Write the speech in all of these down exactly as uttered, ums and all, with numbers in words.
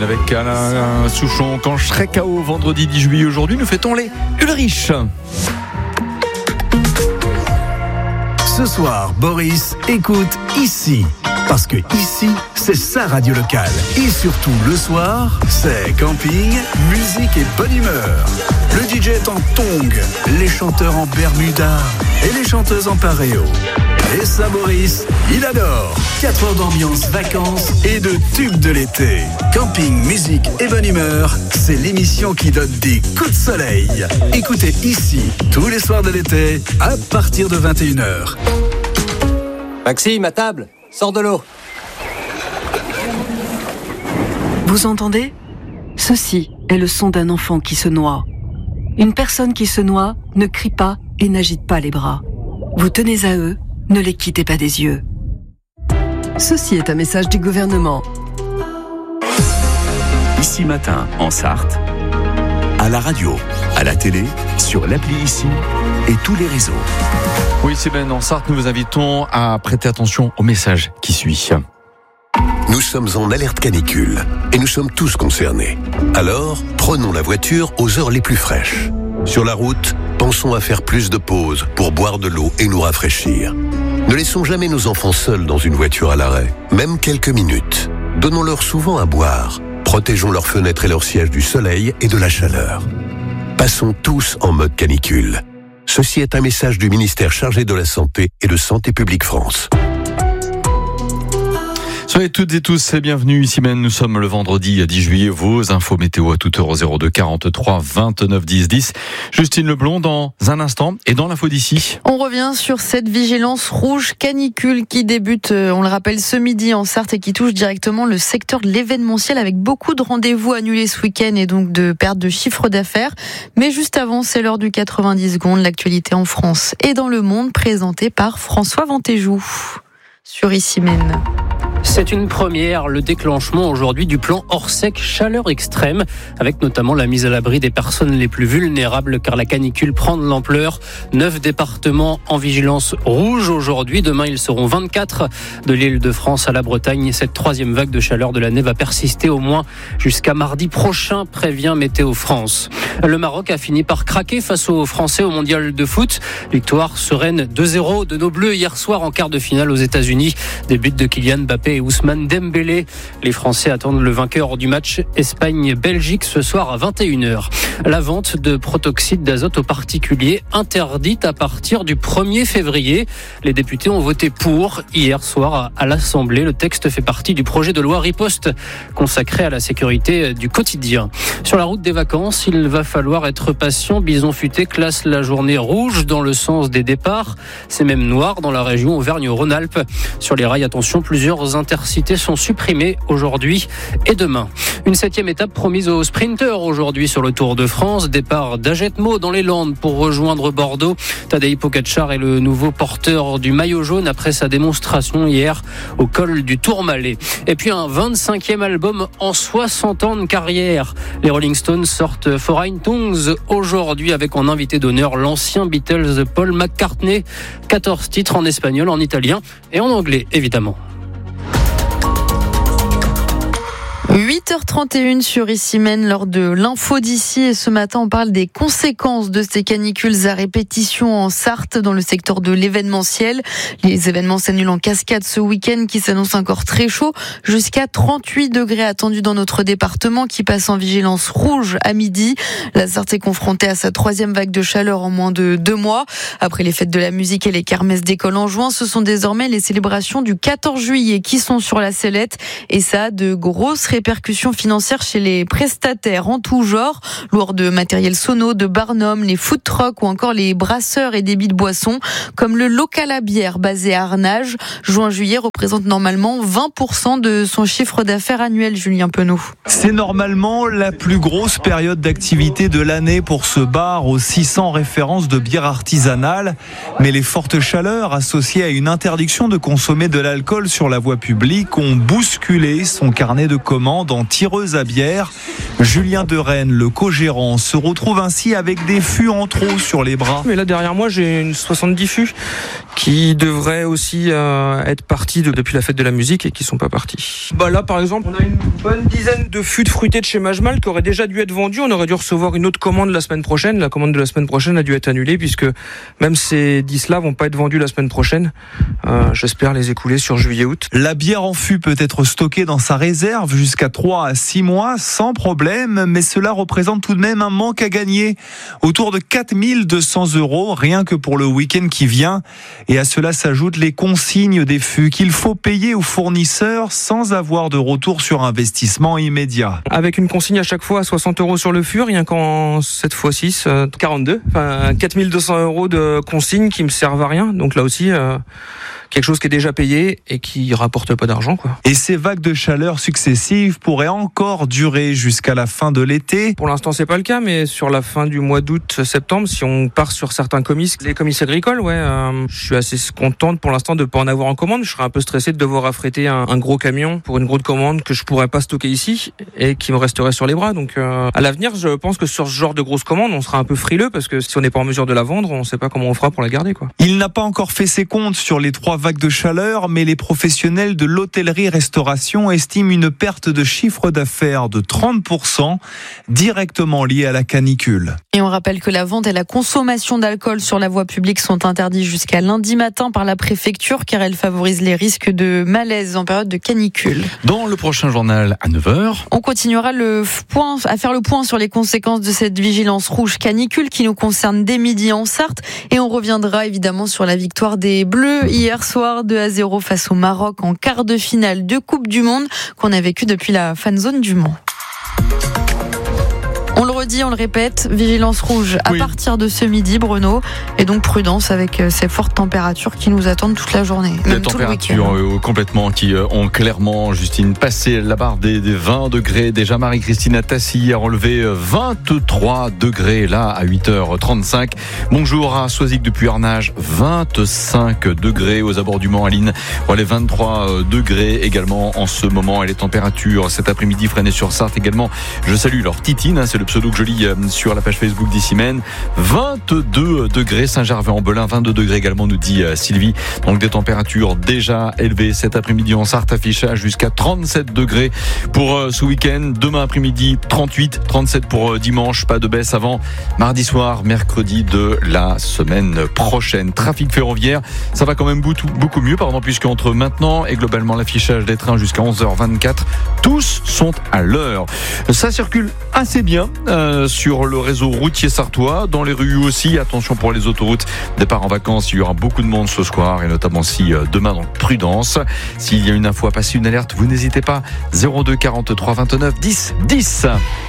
Avec Alain Souchon, quand je serai K O vendredi dix juillet, aujourd'hui nous fêtons les Ulrich. Ce soir, Boris écoute ici. Parce que ici, c'est sa radio locale. Et surtout, le soir, c'est camping, musique et bonne humeur. Le D J est en tongs, les chanteurs en bermuda et les chanteuses en paréo. Et ça, Boris, il adore. quatre heures d'ambiance, vacances et de tubes de l'été. Camping, musique et bonne humeur, c'est l'émission qui donne des coups de soleil. Écoutez ici, tous les soirs de l'été, à partir de vingt et une heures. Maxime, à table, sors de l'eau. Vous entendez ? Ceci est le son d'un enfant qui se noie. Une personne qui se noie ne crie pas et n'agite pas les bras. Vous tenez à eux, ne les quittez pas des yeux. Ceci est un message du gouvernement. Ici Matin, en Sarthe, à la radio, à la télé, sur l'appli Ici et tous les réseaux. Oui, c'est Ben en Sarthe, nous vous invitons à prêter attention au message qui suit. Nous sommes en alerte canicule et nous sommes tous concernés. Alors, prenons la voiture aux heures les plus fraîches. Sur la route, pensons à faire plus de pauses pour boire de l'eau et nous rafraîchir. Ne laissons jamais nos enfants seuls dans une voiture à l'arrêt, même quelques minutes. Donnons-leur souvent à boire. Protégeons leurs fenêtres et leurs sièges du soleil et de la chaleur. Passons tous en mode canicule. Ceci est un message du ministère chargé de la Santé et de Santé publique France. Soyez toutes et tous bienvenus ici même. Nous sommes le vendredi dix juillet. Vos infos météo à toute heure au zéro deux quarante-trois vingt-neuf dix dix. Justine Leblond dans un instant et dans l'info d'ici. On revient sur cette vigilance rouge canicule qui débute, on le rappelle, ce midi en Sarthe et qui touche directement le secteur de l'événementiel avec beaucoup de rendez-vous annulés ce week-end et donc de perte de chiffre d'affaires. Mais juste avant, c'est l'heure du quatre-vingt-dix secondes. L'actualité en France et dans le monde présentée par François Ventéjou sur Ici Même. C'est une première, le déclenchement aujourd'hui du plan Orsec chaleur extrême, avec notamment la mise à l'abri des personnes les plus vulnérables car la canicule prend de l'ampleur. Neuf départements en vigilance rouge aujourd'hui, demain ils seront vingt-quatre de l'île de France à la Bretagne. Cette troisième vague de chaleur de l'année va persister au moins jusqu'à mardi prochain, prévient Météo France. Le Maroc a fini par craquer face aux Français au mondial de foot. Victoire sereine deux zéro de nos Bleus hier soir en quart de finale aux États-Unis. Des buts de Kylian Mbappé et Ousmane Dembélé. Les Français attendent le vainqueur du match Espagne-Belgique ce soir à vingt et une heures. La vente de protoxyde d'azote aux particuliers interdite à partir du premier février. Les députés ont voté pour hier soir à l'Assemblée. Le texte fait partie du projet de loi Riposte consacré à la sécurité du quotidien. Sur la route des vacances, il va falloir être patient. Bison Futé classe la journée rouge dans le sens des départs. C'est même noir dans la région Auvergne-Rhône-Alpes. Sur les rails, attention, plusieurs intercités sont supprimées aujourd'hui et demain. Une septième étape promise aux sprinteurs aujourd'hui sur le Tour de France. Départ d'Ajetmo dans les Landes pour rejoindre Bordeaux. Tadej Pogačar est le nouveau porteur du maillot jaune après sa démonstration hier au col du Tourmalet. Et puis un vingt-cinquième album en soixante ans de carrière. Les Rolling Stones sortent Foreign Tongues aujourd'hui avec en invité d'honneur l'ancien Beatles Paul McCartney. quatorze titres en espagnol, en italien et en anglais évidemment. huit heures trente et une sur Ici Même, lors de l'info d'ici. Et ce matin, on parle des conséquences de ces canicules à répétition en Sarthe, dans le secteur de l'événementiel. Les événements s'annulent en cascade ce week-end qui s'annonce encore très chaud. Jusqu'à trente-huit degrés attendus dans notre département qui passe en vigilance rouge à midi. La Sarthe est confrontée à sa troisième vague de chaleur en moins de deux mois. Après les fêtes de la musique et les kermesses d'école en juin, ce sont désormais les célébrations du quatorze juillet qui sont sur la sellette. Et ça a de grosses répercussions financières chez les prestataires en tout genre, lourds de matériel sono, de barnum, les food trucks ou encore les brasseurs et débits de boissons, comme le local à bière basé à Arnage. Juin-juillet représente normalement vingt pour cent de son chiffre d'affaires annuel, Julien Penaud. C'est normalement la plus grosse période d'activité de l'année pour ce bar aux six cents références de bière artisanale. Mais les fortes chaleurs associées à une interdiction de consommer de l'alcool sur la voie publique ont bousculé son carnet de commandes en tireuse à bière. Julien de Rennes, le co-gérant, se retrouve ainsi avec des fûts en trop sur les bras. Mais là derrière moi j'ai une soixante-dix fûts qui devraient aussi euh, être partis de, depuis la fête de la musique et qui sont pas partis. Bah là, par exemple, on a une bonne dizaine de fûts de fruités de chez Majmal qui auraient déjà dû être vendus. On aurait dû recevoir une autre commande la semaine prochaine. La commande de la semaine prochaine a dû être annulée puisque même ces dix-là vont pas être vendus la semaine prochaine. Euh, j'espère les écouler sur juillet-août. La bière en fût peut être stockée dans sa réserve jusqu'à trois à six mois sans problème, mais cela représente tout de même un manque à gagner. Autour de quatre mille deux cents euros, rien que pour le week-end qui vient. Et à cela s'ajoutent les consignes des fûts qu'il faut payer aux fournisseurs sans avoir de retour sur investissement immédiat. Avec une consigne à chaque fois à soixante euros sur le fût, rien qu'en sept fois six, euh, quarante-deux. Enfin, quatre mille deux cents euros de consignes qui me servent à rien. Donc là aussi, euh, quelque chose qui est déjà payé et qui rapporte pas d'argent, quoi. Et ces vagues de chaleur successives pourraient encore durer jusqu'à la fin de l'été. Pour l'instant, c'est pas le cas, mais sur la fin du mois d'août, septembre, si on part sur certains comices, les comices agricoles, ouais, euh, je suis assez contente pour l'instant de pas en avoir en commande. Je serais un peu stressé de devoir affréter un, un gros camion pour une grosse commande que je pourrais pas stocker ici et qui me resterait sur les bras. Donc, euh, à l'avenir, je pense que sur ce genre de grosse commande, on sera un peu frileux parce que si on n'est pas en mesure de la vendre, on sait pas comment on fera pour la garder, quoi. Il n'a pas encore fait ses comptes sur les trois vagues de chaleur, mais les professionnels de l'hôtellerie-restauration estiment une perte de chiffre d'affaires de trente pour cent directement liée à la canicule. Et on rappelle que la vente et la consommation d'alcool sur la voie publique sont interdits jusqu'à lundi matin par la préfecture car elles favorisent les risques de malaise en période de canicule. Dans le prochain journal à neuf heures, on continuera le point, à faire le point sur les conséquences de cette vigilance rouge canicule qui nous concerne dès midi en Sarthe et on reviendra évidemment sur la victoire des Bleus hier soir deux à zéro face au Maroc en quart de finale de Coupe du Monde qu'on a vécu depuis la fan zone du Mans. On le redit, on le répète, vigilance rouge à oui. partir de ce midi, Bruno, et donc prudence avec ces fortes températures qui nous attendent toute la journée, même les tout le week-end. températures euh, complètement qui euh, ont clairement, Justine, passé la barre des, des vingt degrés. Déjà, Marie-Christine à Tassy a relevé vingt-trois degrés là à huit heures trente-cinq. Bonjour à Soisic depuis Arnage, vingt-cinq degrés aux abords du Mans. Aline, les vingt-trois degrés également en ce moment. Et les températures cet après-midi, Fresnay-sur-Sarthe également. Je salue leur Titine, hein, c'est le pseudo que je lis sur la page Facebook d'Issy-Men. vingt-deux degrés, Saint-Gervais-en-Belin, vingt-deux degrés également, nous dit Sylvie. Donc des températures déjà élevées cet après-midi en Sarthe, affichage jusqu'à trente-sept degrés pour ce week-end. Demain après-midi, trente-huit, trente-sept pour dimanche. Pas de baisse avant mardi soir, mercredi de la semaine prochaine. Trafic ferroviaire, ça va quand même beaucoup mieux, pardon, puisque entre maintenant et globalement l'affichage des trains jusqu'à onze heures vingt-quatre, tous sont à l'heure. Ça circule assez bien Euh, sur le réseau routier sartois, dans les rues aussi. Attention pour les autoroutes, départ en vacances, il y aura beaucoup de monde ce soir et notamment si euh, demain, donc prudence. S'il y a une info à passer, une alerte, vous n'hésitez pas. zéro deux quarante-trois vingt-neuf dix dix.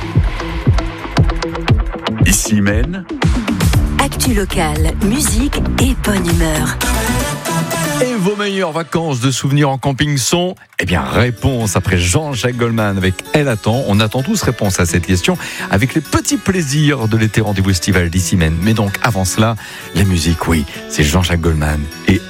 Issy-Men. Actu locale, musique et bonne humeur. Et vos meilleures vacances de souvenirs en camping sont, eh bien, réponse après Jean-Jacques Goldman avec Elle attend. On attend tous réponse à cette question avec les petits plaisirs de l'été rendez-vous estival d'Issy-Men. Mais donc, avant cela, la musique, oui, c'est Jean-Jacques Goldman et